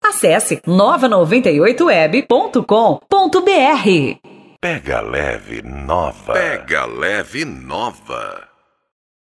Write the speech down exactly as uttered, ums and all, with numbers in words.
Acesse nova noventa e oito web ponto com ponto br. Pega Leve Nova. Pega Leve Nova.